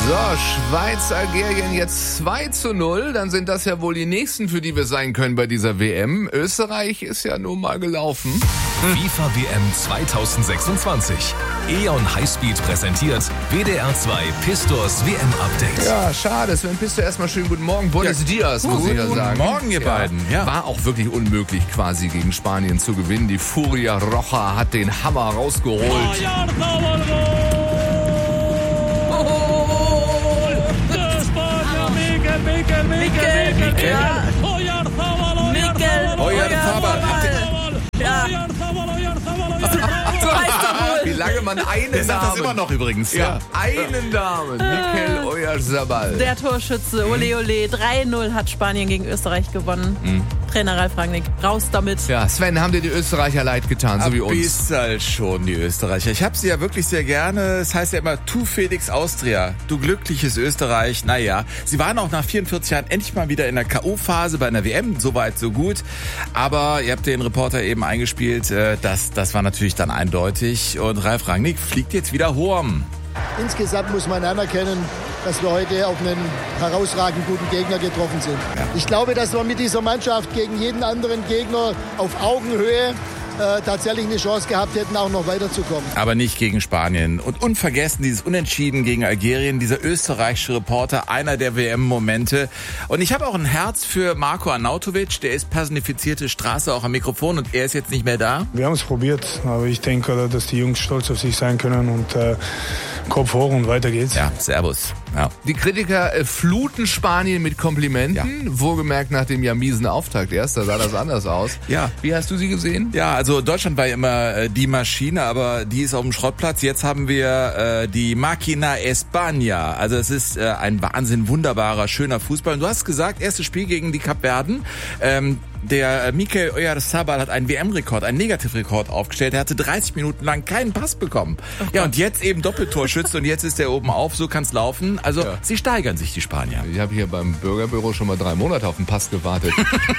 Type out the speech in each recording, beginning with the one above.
So, Schweiz-Algerien jetzt 2:0. Dann sind das ja wohl die nächsten, für die wir sein können bei dieser WM. Österreich ist ja nun mal gelaufen. FIFA WM 2026. E.ON Highspeed präsentiert WDR 2 Pistors WM-Update. Ja, schade. Sven Pistor, erstmal schönen guten Morgen. Buenos Dias, muss ich ja sagen. Guten Morgen, ihr beiden. Ja. War auch wirklich unmöglich, quasi gegen Spanien zu gewinnen. Die Furia Roja hat den Hammer rausgeholt. Wie lange man einen Der sagt das Namen... immer noch übrigens. Ja, einen Namen. Mikel Oyarzabal. Der Torschütze, ole ole, 3:0 hat Spanien gegen Österreich gewonnen. Trainer Ralf Rangnick, raus damit. Ja, Sven, haben dir die Österreicher leid getan, so wie uns? Bissal schon, die Österreicher. Ich habe sie ja wirklich sehr gerne. Es heißt ja immer, tu Felix Austria, du glückliches Österreich. Naja, sie waren auch nach 44 Jahren endlich mal wieder in der K.O.-Phase bei einer WM. Soweit, so gut. Aber ihr habt den Reporter eben eingespielt. Das war natürlich dann eindeutig. Und Ralf Rangnick fliegt jetzt wieder Horm. Insgesamt muss man anerkennen, dass wir heute auf einen herausragend guten Gegner getroffen sind. Ja. Ich glaube, dass wir mit dieser Mannschaft gegen jeden anderen Gegner auf Augenhöhe tatsächlich eine Chance gehabt hätten, auch noch weiterzukommen. Aber nicht gegen Spanien. Und unvergessen dieses Unentschieden gegen Algerien, dieser österreichische Reporter, einer der WM-Momente. Und ich habe auch ein Herz für Marko Arnautovic, der ist personifizierte Straße auch am Mikrofon und er ist jetzt nicht mehr da. Wir haben es probiert, aber ich denke, dass die Jungs stolz auf sich sein können und Kopf hoch und weiter geht's. Ja, servus. Ja. Die Kritiker fluten Spanien mit Komplimenten. Ja. Wohlgemerkt nach dem ja miesen Auftakt erst, da sah das anders aus. Ja. Wie hast du sie gesehen? Ja, also Deutschland war ja immer die Maschine, aber die ist auf dem Schrottplatz. Jetzt haben wir die Máquina España. Also es ist ein Wahnsinn, wunderbarer, schöner Fußball. Und du hast gesagt, erstes Spiel gegen die Kapverden. Der Mikel Oyarzabal hat einen WM-Rekord, einen Negativrekord aufgestellt. Er hatte 30 Minuten lang keinen Pass bekommen. Ja, und jetzt eben Doppeltorschütze und jetzt ist er oben auf. So kann's laufen. Also sie steigern sich, die Spanier. Ich habe hier beim Bürgerbüro schon mal 3 Monate auf den Pass gewartet.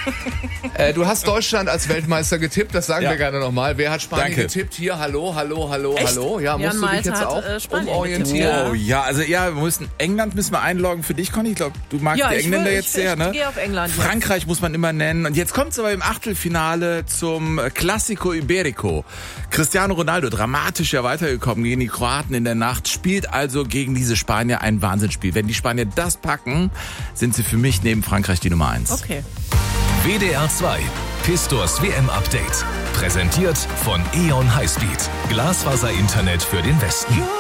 Du hast Deutschland als Weltmeister getippt, das sagen wir gerne nochmal. Wer hat Spanien getippt? Hier, hallo. Ja, Jan musst du dich Malte jetzt auch hat, Spanien umorientieren? Oh ja, also England müssen wir einloggen für dich, Conny. Ich glaube, du magst die Engländer jetzt sehr, ne? Ich gehe auf England. Frankreich muss man immer nennen. Und jetzt kommt es aber im Achtelfinale zum Clásico Ibérico. Cristiano Ronaldo, dramatisch ja weitergekommen gegen die Kroaten in der Nacht, spielt also gegen diese Spanier ein Wahnsinnsspiel. Wenn die Spanier das packen, sind sie für mich neben Frankreich die Nummer 1. Okay. WDR 2 Pistors WM-Update. Präsentiert von E.ON Highspeed. Glasfaser-Internet für den Westen.